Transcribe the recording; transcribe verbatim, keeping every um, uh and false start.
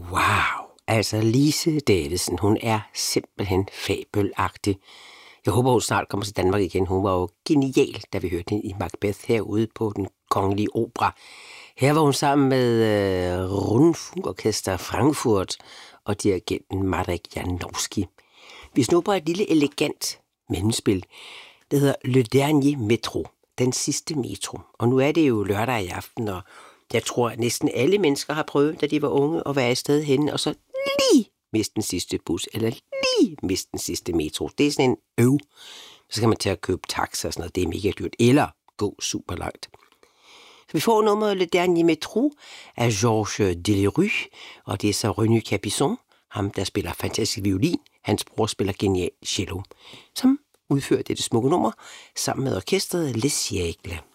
Wow, altså Lise Davidsen, hun er simpelthen fabelagtig. Jeg håber, hun snart kommer til Danmark igen. Hun var jo genial, da vi hørte hende i Macbeth herude på Den Kongelige Opera. Her var hun sammen med uh, Rundfunkorkester Frankfurt og dirigenten Marek Janowski. Vi snupper et lille elegant mellemspil. Det hedder Le Dernier Métro, den sidste metro. Og nu er det jo lørdag i aften, og jeg tror, at næsten alle mennesker har prøvet, da de var unge, at være i sted henne, og så lige miste den sidste bus, eller lige miste den sidste metro. Det er sådan en øv. Så skal man til at købe taxa og sådan noget. Det er mega dyrt. Eller gå super langt. Så vi får nummeret Le Dernier Métro af Georges Delerue, og det er så René Capison, ham der spiller fantastisk violin. Hans bror spiller genial cello, som udfører dette smukke nummer sammen med orkestret Les Siècles.